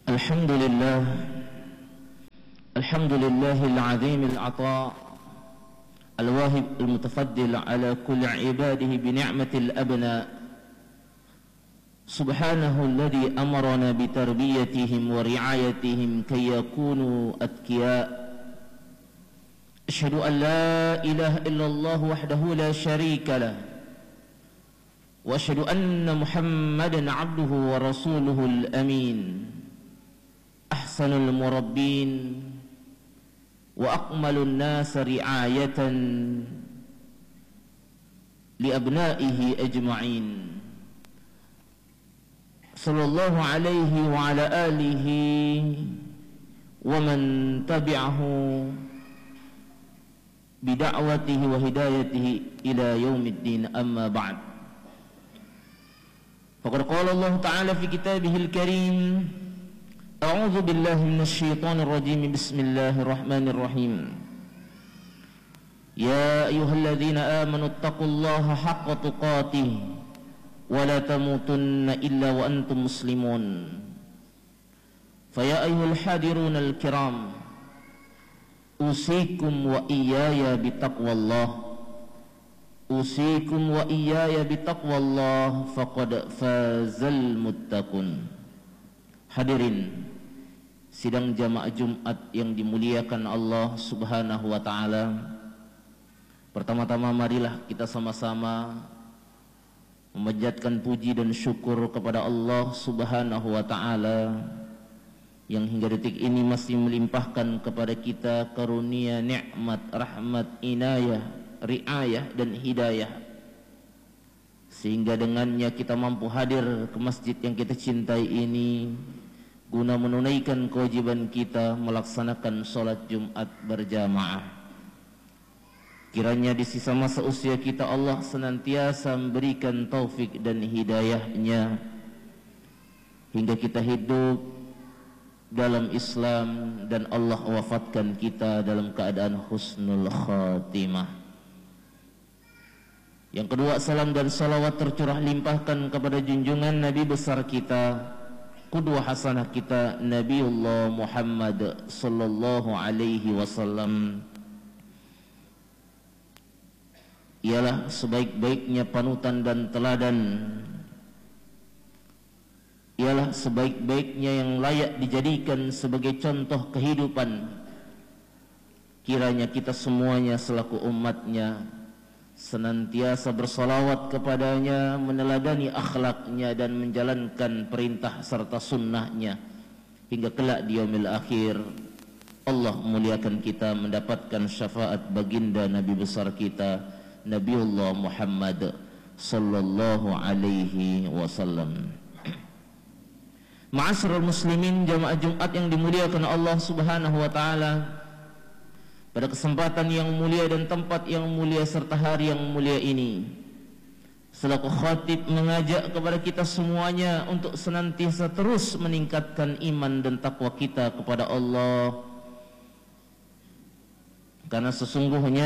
Alhamdulillah, alhamdulillahil azimil ata' al-wahib al-mutafaddil ala kulli ibadihi bi ni'matil abna. Subhanahu alladhi amarana bi tarbiyatihim wa ri'ayatihim kay yakunu atqiya. Asyhadu an la ilaha illallah wahdahu la syarika lah wa asyhadu anna Muhammadan 'abduhu wa rasuluhul amin. Ahsanul murabbin wa akmalun nas ri'ayatan li abnaihi ajma'in. Sallallahu alaihi wa ala alihi wa man tabi'ahu bida'watihi wa hidayatihi ila yaumiddin, amma ba'd. Faqad qala Allah ta'ala fi kitabihil karim: A'udzu billahi minasy syaithanir rajim. Bismillahirrahmanirrahim. Ya ayyuhalladzina amanu taqullaha haqqa tuqatih wa la tamutunna illa wa antum muslimun. Fa ya ayyuhal hadirunal kiram, usikum wa iyaya bitaqwallah. Usikum wa iyaya bitaqwallah faqad fazal muttaqun. Hadirin sidang jamaah Jumat yang dimuliakan Allah Subhanahu wa ta'ala. Pertama-tama marilah kita sama-sama memanjatkan puji dan syukur kepada Allah Subhanahu wa ta'ala yang hingga detik ini masih melimpahkan kepada kita karunia, nikmat, rahmat, inayah, riayah dan hidayah, sehingga dengannya kita mampu hadir ke masjid yang kita cintai ini guna menunaikan kewajiban kita melaksanakan sholat Jumat berjamaah. Kiranya di sisa masa usia kita Allah senantiasa memberikan taufik dan hidayahnya hingga kita hidup dalam Islam dan Allah wafatkan kita dalam keadaan husnul khatimah. Yang kedua, salam dan salawat tercurah limpahkan kepada junjungan Nabi besar kita, qudwah hasanah kita, Nabiullah Muhammad sallallahu alaihi wasallam. Ialah sebaik-baiknya panutan dan teladan, ialah sebaik-baiknya yang layak dijadikan sebagai contoh kehidupan. Kiranya kita semuanya selaku umatnya senantiasa bersalawat kepadanya, meneladani akhlaknya dan menjalankan perintah serta sunnahnya hingga kelak di yaumil akhir Allah muliakan kita mendapatkan syafaat baginda Nabi besar kita, Nabiullah Muhammad sallallahu alaihi wasallam. Ma'asyiral muslimin, jamaah Jumat yang dimuliakan Allah Subhanahu wa ta'ala, pada kesempatan yang mulia dan tempat yang mulia serta hari yang mulia ini, selaku khatib mengajak kepada kita semuanya untuk senantiasa terus meningkatkan iman dan takwa kita kepada Allah. Karena sesungguhnya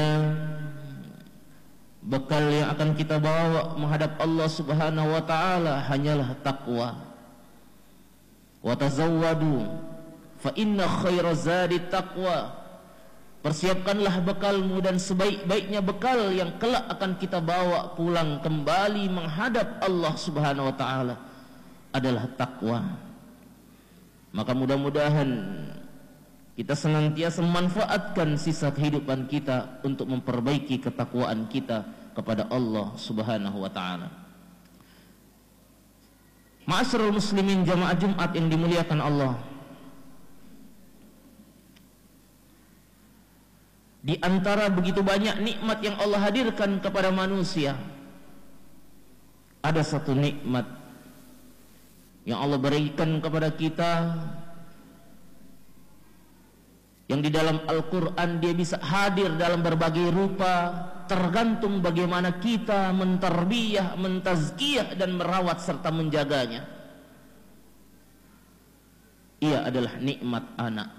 bekal yang akan kita bawa menghadap Allah Subhanahu wa ta'ala hanyalah takwa. Wa tazawwadu fa inna khaira zadi taqwa. Persiapkanlah bekalmu dan sebaik-baiknya bekal yang kelak akan kita bawa pulang kembali menghadap Allah Subhanahu wa ta'ala adalah takwa. Maka mudah-mudahan kita senantiasa memanfaatkan sisa kehidupan kita untuk memperbaiki ketakwaan kita kepada Allah Subhanahu wa ta'ala. Ma'asyiral muslimin, jamaah Jumat yang dimuliakan Allah, di antara begitu banyak nikmat yang Allah hadirkan kepada manusia, ada satu nikmat yang Allah berikan kepada kita, yang di dalam Al-Quran dia bisa hadir dalam berbagai rupa, tergantung bagaimana kita mentarbiyah, mentazkiyah dan merawat serta menjaganya. Ia adalah nikmat anak.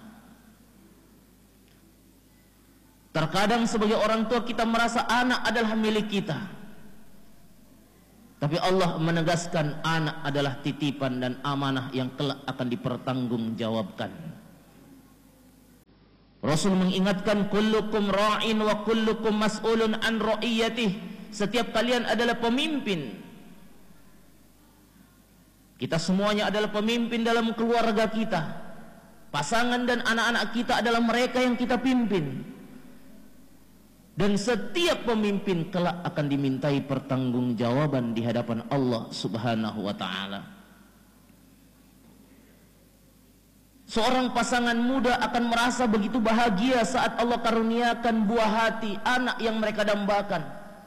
Terkadang sebagai orang tua kita merasa anak adalah milik kita. Tapi Allah menegaskan anak adalah titipan dan amanah yang kelak akan dipertanggungjawabkan. Rasul mengingatkan, kullukum ra'in wa kullukum mas'ulun an ra'iyatih. Setiap kalian adalah pemimpin. Kita semuanya adalah pemimpin dalam keluarga kita. Pasangan dan anak-anak kita adalah mereka yang kita pimpin. Dan setiap pemimpin kelak akan dimintai pertanggungjawaban di hadapan Allah Subhanahu wa ta'ala. Seorang pasangan muda akan merasa begitu bahagia saat Allah karuniakan buah hati, anak yang mereka dambakan.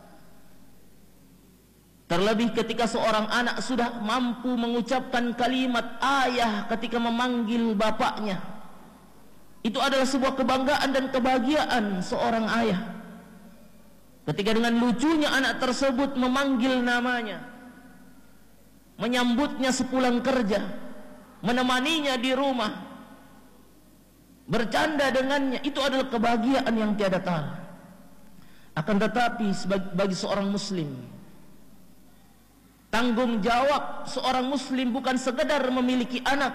Terlebih ketika seorang anak sudah mampu mengucapkan kalimat ayah ketika memanggil bapaknya. Itu adalah sebuah kebanggaan dan kebahagiaan seorang ayah. Ketika dengan lucunya anak tersebut memanggil namanya, menyambutnya sepulang kerja, menemaninya di rumah, bercanda dengannya, itu adalah kebahagiaan yang tiada tara. Akan tetapi bagi seorang muslim, tanggung jawab seorang muslim bukan sekedar memiliki anak.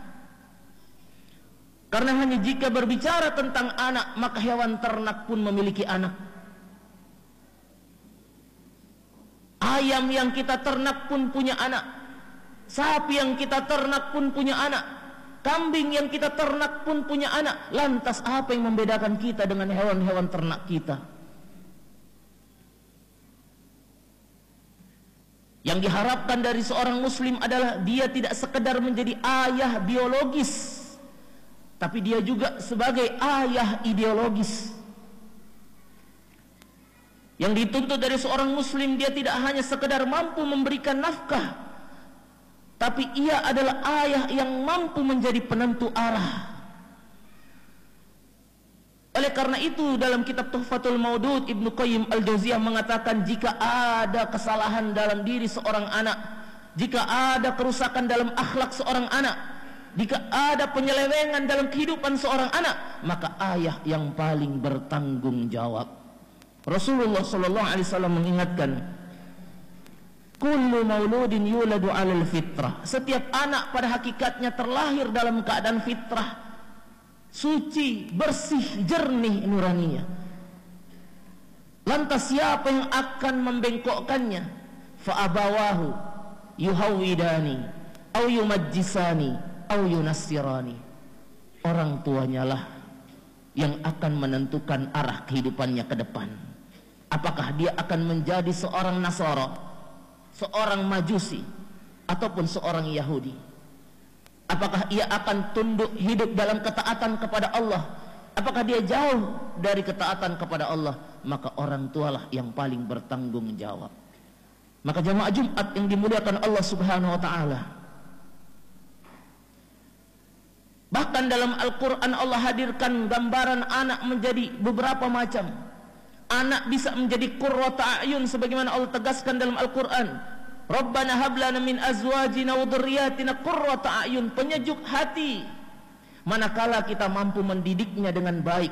Karena hanya jika berbicara tentang anak, maka hewan ternak pun memiliki anak. Ayam yang kita ternak pun punya anak. Sapi yang kita ternak pun punya anak. Kambing yang kita ternak pun punya anak. Lantas apa yang membedakan kita dengan hewan-hewan ternak kita? Yang diharapkan dari seorang muslim adalah dia tidak sekedar menjadi ayah biologis, tapi dia juga sebagai ayah ideologis. Yang dituntut dari seorang muslim, dia tidak hanya sekedar mampu memberikan nafkah, tapi ia adalah ayah yang mampu menjadi penentu arah. Oleh karena itu dalam kitab Tuhfatul Maudud, Ibnu Qayyim Al-Jauziyah mengatakan, jika ada kesalahan dalam diri seorang anak, jika ada kerusakan dalam akhlak seorang anak, jika ada penyelewengan dalam kehidupan seorang anak, maka ayah yang paling bertanggung jawab. Rasulullah sallallahu alaihi wasallam mengingatkan, kullu mauludin yuladu 'alal fitrah. Setiap anak pada hakikatnya terlahir dalam keadaan fitrah, suci, bersih, jernih nuraninya. Lantas siapa yang akan membengkokkannya? Fa abawahu yuhawidani au yumajjisani au yunassirani. Orang tuanya lah yang akan menentukan arah kehidupannya ke depan. Apakah dia akan menjadi seorang Nasara, seorang Majusi, ataupun seorang Yahudi? Apakah ia akan tunduk hidup dalam ketaatan kepada Allah? Apakah dia jauh dari ketaatan kepada Allah? Maka orang tualah yang paling bertanggung jawab. Maka jamaah Jumat yang dimuliakan Allah Subhanahu wa ta'ala, bahkan dalam Al-Quran Allah hadirkan gambaran anak menjadi beberapa macam. Anak bisa menjadi qurrata a'yun sebagaimana Allah tegaskan dalam Al-Quran, Rabbana hablana min azwajina wa dhurriyyatina qurrata a'yun, penyejuk hati manakala kita mampu mendidiknya dengan baik.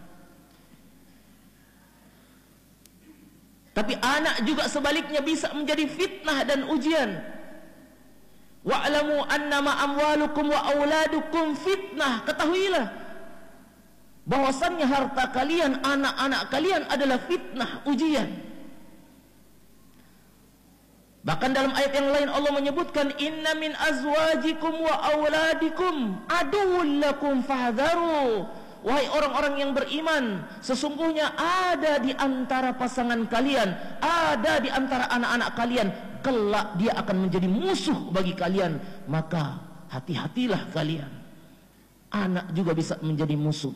Tapi anak juga sebaliknya bisa menjadi fitnah dan ujian. Wa'lamu annama amwalukum wa auladukum fitnah. Ketahuilah bahwasannya harta kalian, anak-anak kalian adalah fitnah, ujian. Bahkan dalam ayat yang lain Allah menyebutkan, inna min azwajikum wa auladikum aduwwun lakum fahdharu. Wahai orang-orang yang beriman, sesungguhnya ada di antara pasangan kalian, ada di antara anak-anak kalian, kelak dia akan menjadi musuh bagi kalian, maka hati-hatilah kalian. Anak juga bisa menjadi musuh.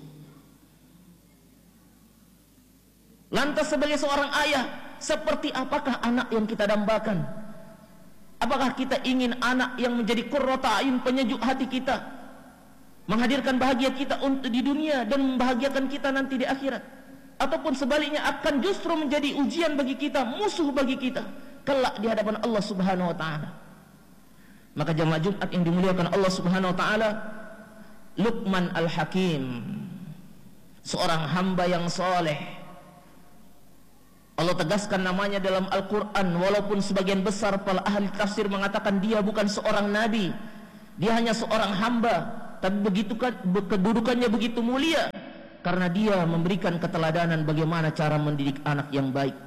Lantas sebagai seorang ayah, seperti apakah anak yang kita dambakan? Apakah kita ingin anak yang menjadi qurrata a'yun, penyejuk hati kita, menghadirkan bahagia kita untuk di dunia dan membahagiakan kita nanti di akhirat? Ataupun sebaliknya akan justru menjadi ujian bagi kita, musuh bagi kita kelak di hadapan Allah Subhanahu wa ta'ala? Maka jamaah Jumat yang dimuliakan Allah Subhanahu wa ta'ala, Luqman Al-Hakim, seorang hamba yang soleh, Allah tegaskan namanya dalam Al-Quran, walaupun sebagian besar para ahli tafsir mengatakan dia bukan seorang nabi, dia hanya seorang hamba, tapi kedudukannya begitu mulia karena dia memberikan keteladanan bagaimana cara mendidik anak yang baik.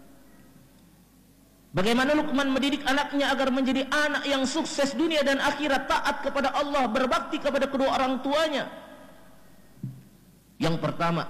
Bagaimana Luqman mendidik anaknya agar menjadi anak yang sukses dunia dan akhirat, taat kepada Allah, berbakti kepada kedua orang tuanya. Yang pertama,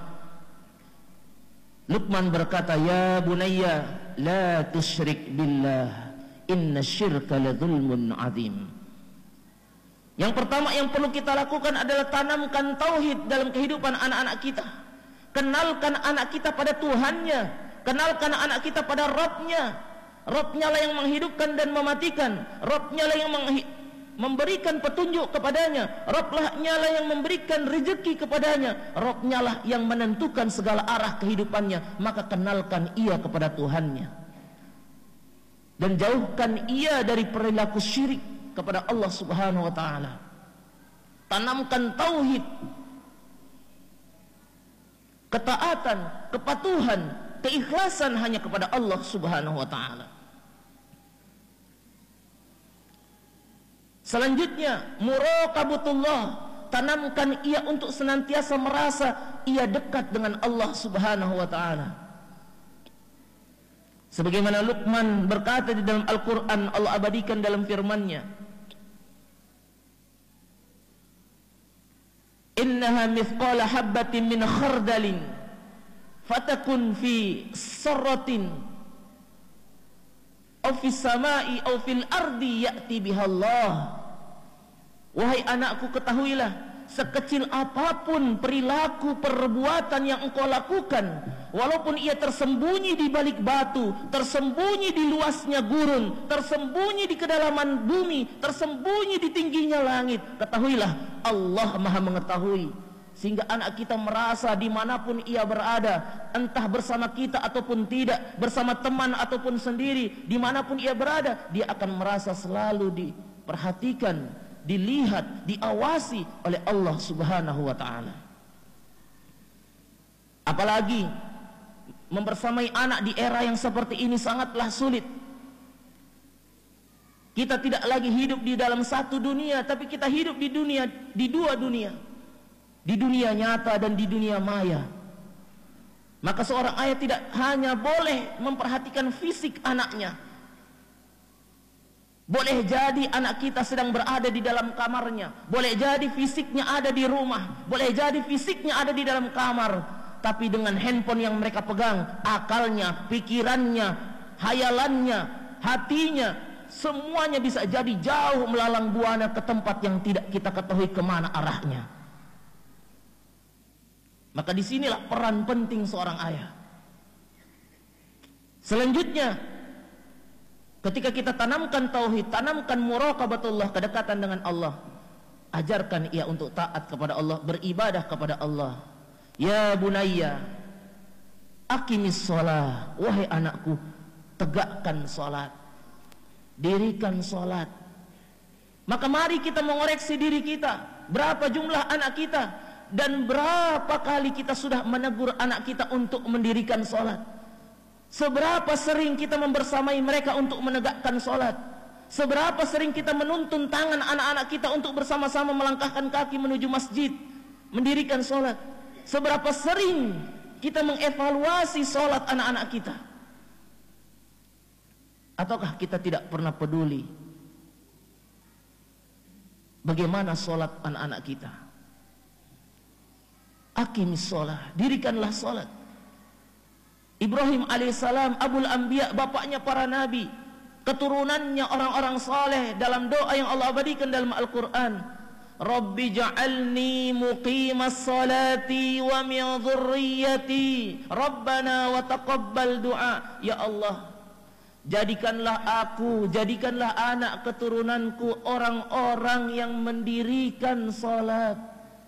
Luqman berkata, "Ya bunayya, la tusyrik billah, inna syirka la zulmun azim." Yang pertama yang perlu kita lakukan adalah tanamkan tauhid dalam kehidupan anak-anak kita. Kenalkan anak kita pada Tuhannya, kenalkan anak kita pada Rabb-Nya. Rabb-Nya lah yang menghidupkan dan mematikan, Rabb-Nya lah yang memberikan petunjuk kepadanya, Rabb-Nya lah yang memberikan rezeki kepadanya, Rabb-Nya lah yang menentukan segala arah kehidupannya. Maka kenalkan ia kepada Tuhannya dan jauhkan ia dari perilaku syirik kepada Allah Subhanahu wa taala. Tanamkan tauhid, ketaatan, kepatuhan, keikhlasan hanya kepada Allah Subhanahu wa taala. Selanjutnya, muraqabatullah, tanamkan ia untuk senantiasa merasa ia dekat dengan Allah Subhanahu wa taala. Sebagaimana Luqman berkata di dalam Al-Qur'an, Allah abadikan dalam firman-Nya, "Innaha mithqala habbatin min khardalin fatakun fi sarratin aw fis samai aw fil ardi ya'ti biha Allah." Wahai anakku, ketahuilah, sekecil apapun perilaku perbuatan yang engkau lakukan, walaupun ia tersembunyi di balik batu, tersembunyi di luasnya gurun, tersembunyi di kedalaman bumi, tersembunyi di tingginya langit, ketahuilah Allah Maha mengetahui. Sehingga anak kita merasa dimanapun ia berada, entah bersama kita ataupun tidak, bersama teman ataupun sendiri, dimanapun ia berada, dia akan merasa selalu diperhatikan, dilihat, diawasi oleh Allah Subhanahu wa taala. Apalagi membersamai anak di era yang seperti ini sangatlah sulit. Kita tidak lagi hidup di dalam satu dunia, tapi kita hidup di dua dunia. Di dunia nyata dan di dunia maya. Maka seorang ayah tidak hanya boleh memperhatikan fisik anaknya. Boleh jadi anak kita sedang berada di dalam kamarnya, boleh jadi fisiknya ada di rumah, boleh jadi fisiknya ada di dalam kamar, tapi dengan handphone yang mereka pegang, akalnya, pikirannya, hayalannya, hatinya, semuanya bisa jadi jauh melalang buana ke tempat yang tidak kita ketahui kemana arahnya. Maka disinilah peran penting seorang ayah. Selanjutnya, ketika kita tanamkan tauhid, tanamkan muraqabatullah, kedekatan dengan Allah, ajarkan ia untuk taat kepada Allah, beribadah kepada Allah. Ya bunayya, aqimis shalah, wahai anakku, tegakkan salat, dirikan salat. Maka mari kita mengoreksi diri kita, berapa jumlah anak kita dan berapa kali kita sudah menegur anak kita untuk mendirikan salat. Seberapa sering kita membersamai mereka untuk menegakkan sholat? Seberapa sering kita menuntun tangan anak-anak kita untuk bersama-sama melangkahkan kaki menuju masjid, mendirikan sholat? Seberapa sering kita mengevaluasi sholat anak-anak kita? Ataukah kita tidak pernah peduli bagaimana sholat anak-anak kita? Aqimis sholah, dirikanlah sholat. Ibrahim alaihissalam, Abul Anbiya, bapaknya para nabi, keturunannya orang-orang saleh, dalam doa yang Allah abadikan dalam Al-Quran, Rabbi ja'alni muqimas salati wa min dhurriyyati Rabbana wa taqabbal du'a. Ya Allah, jadikanlah aku, jadikanlah anak keturunanku orang-orang yang mendirikan salat.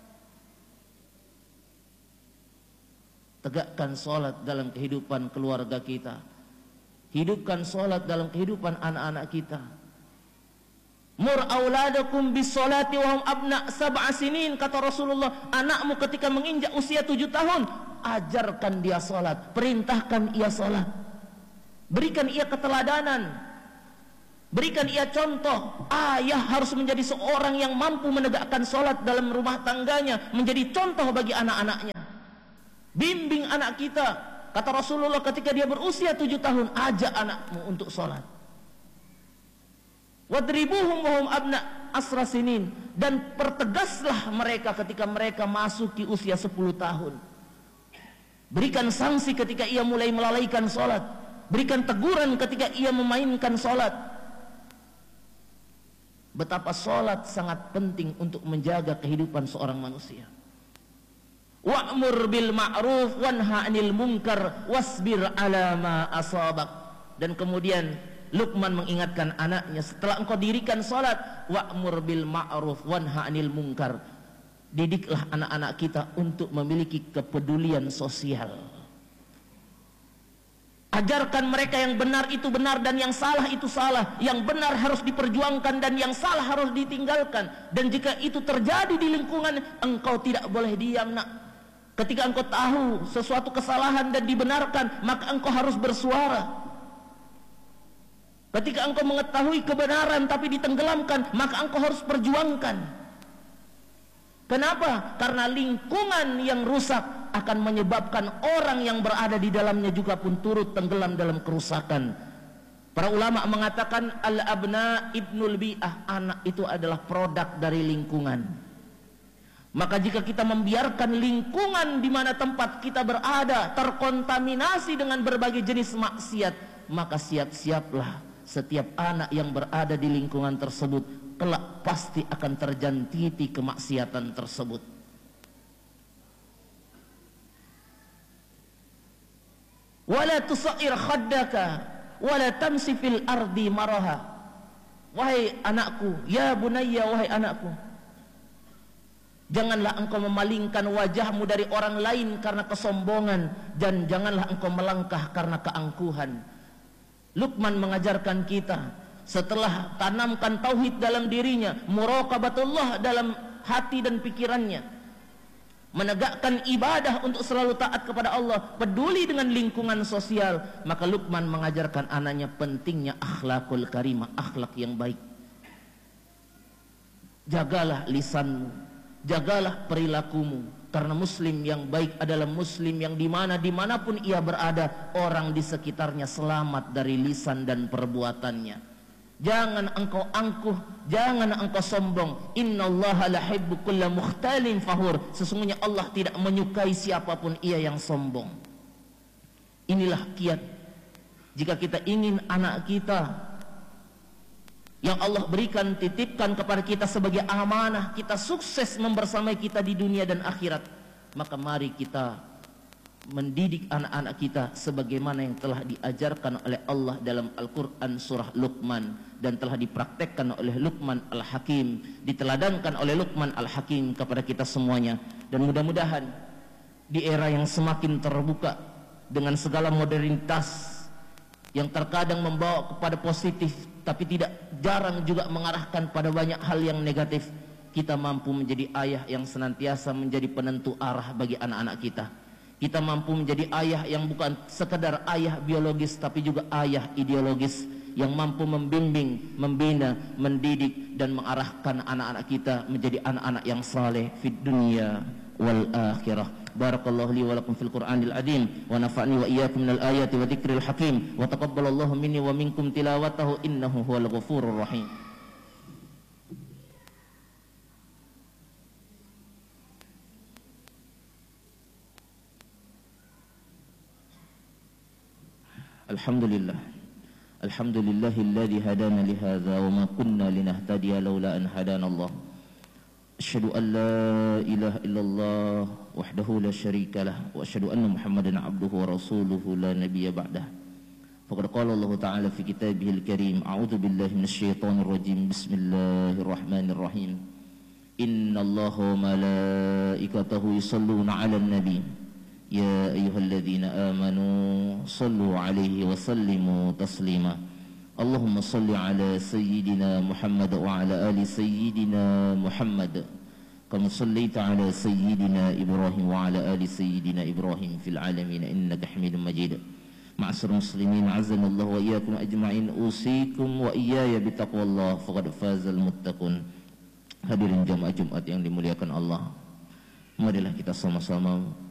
Tegakkan salat dalam kehidupan keluarga kita, hidupkan salat dalam kehidupan anak-anak kita. Mur auladakum bis salati wa hum abna sab'a sinin, kata Rasulullah, anakmu ketika menginjak usia 7 tahun, ajarkan dia salat, perintahkan ia salat. Berikan ia keteladanan, berikan ia contoh. Ayah harus menjadi seorang yang mampu menegakkan sholat dalam rumah tangganya, menjadi contoh bagi anak-anaknya. Bimbing anak kita. Kata Rasulullah ketika dia berusia 7 tahun, ajak anakmu untuk sholat. Wadribuhum wahum abna asra sinin, dan pertegaslah mereka ketika mereka masuki usia 10 tahun. Berikan sanksi ketika ia mulai melalaikan sholat, berikan teguran ketika ia memainkan sholat. Betapa sholat sangat penting untuk menjaga kehidupan seorang manusia. Wa'mur bil ma'ruf wanha 'anil munkar wasbir 'ala ma asabak. Dan kemudian Luqman mengingatkan anaknya, setelah engkau dirikan sholat, wa'mur bil ma'ruf wanha 'anil munkar. Didiklah anak-anak kita untuk memiliki kepedulian sosial. Ajarkan mereka yang benar itu benar dan yang salah itu salah. Yang benar harus diperjuangkan dan yang salah harus ditinggalkan. Dan jika itu terjadi di lingkungan, engkau tidak boleh diam, nak. Ketika engkau tahu sesuatu kesalahan dan dibenarkan, maka engkau harus bersuara. Ketika engkau mengetahui kebenaran tapi ditenggelamkan, maka engkau harus perjuangkan. Kenapa? Karena lingkungan yang rusak akan menyebabkan orang yang berada di dalamnya juga pun turut tenggelam dalam kerusakan. Para ulama mengatakan al-abna ibnul bi'ah, anak itu adalah produk dari lingkungan. Maka jika kita membiarkan lingkungan di mana tempat kita berada terkontaminasi dengan berbagai jenis maksiat, maka siap-siaplah setiap anak yang berada di lingkungan tersebut kelak pasti akan terjangkiti kemaksiatan tersebut. Wala tusair khaddaka wala tamsi fil ardi maraha. Wahai anakku, ya bunayya, wahai anakku, janganlah engkau memalingkan wajahmu dari orang lain karena kesombongan, dan janganlah engkau melangkah karena keangkuhan. Luqman mengajarkan kita, setelah tanamkan tauhid dalam dirinya, muraqabatullah dalam hati dan pikirannya, menegakkan ibadah untuk selalu taat kepada Allah, peduli dengan lingkungan sosial, maka Luqman mengajarkan anaknya pentingnya akhlakul karimah, akhlak yang baik. Jagalah lisanmu, jagalah perilakumu, karena muslim yang baik adalah muslim yang dimanapun ia berada, orang di sekitarnya selamat dari lisan dan perbuatannya. Jangan engkau angkuh, jangan engkau sombong. Innallaha la yuhibbu kulla mukhtalin fakhur. Sesungguhnya Allah tidak menyukai siapapun ia yang sombong. Inilah kiat jika kita ingin anak kita yang Allah berikan, titipkan kepada kita sebagai amanah, kita sukses membersamai kita di dunia dan akhirat, maka mari kita mendidik anak-anak kita sebagaimana yang telah diajarkan oleh Allah dalam Al-Quran surah Luqman, dan telah dipraktekkan oleh Luqman Al-Hakim, diteladankan oleh Luqman Al-Hakim kepada kita semuanya. Dan mudah-mudahan di era yang semakin terbuka dengan segala modernitas yang terkadang membawa kepada positif tapi tidak jarang juga mengarahkan pada banyak hal yang negatif, kita mampu menjadi ayah yang senantiasa menjadi penentu arah bagi anak-anak kita. Kita mampu menjadi ayah yang bukan sekedar ayah biologis tapi juga ayah ideologis, yang mampu membimbing, membina, mendidik dan mengarahkan anak-anak kita menjadi anak-anak yang saleh fid dunya wal akhirah. Barakallahu li wa lakum fil Qur'anil azim wa nafa'ni wa iyyakum minal ayati wa dzikril hakim wa taqabbalallahu minni wa minkum tilawatahu innahu huwal ghafurur rahim. Alhamdulillah, alhamdulillahilladzi hadana li hadza wa ma kunna linahtadiya laula an hadanallah. Asyhadu an la ilaha illallah wahdahu la syarika lah wa asyhadu anna Muhammadan abduhu wa rasuluhu la nabiyya ba'dah. Faqad qala Allah ta'ala fi kitabihil karim, a'udzu billahi minasyaitonir rajim, bismillahirrahmanirrahim. Innallaha wa malaikatahu yusholluna 'alan nabi. Ya ayyuhalladzina amanu sallu alaihi wa sallimu taslima. Allahumma salli ala sayyidina Muhammad wa ala ali sayyidina Muhammad kama sallaita ala sayyidina Ibrahim wa ala ali sayyidina Ibrahim fil alamin innaka Hamidum Majid. Ma'asyiral muslimin, azanallahu wa iyyakum ajma'in, usikum wa iyaya bitaqwallah faqad fazal muttaqun. Hadirin jamaah Jumat yang dimuliakan Allah, marilah kita sama-sama